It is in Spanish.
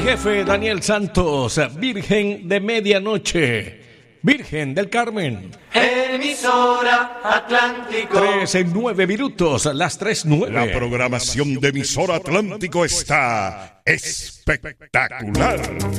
jefe Daniel Santos, Virgen de Medianoche, Virgen del Carmen. Emisora Atlántico. 3:09, las 3:09. La programación de Emisora Atlántico está espectacular.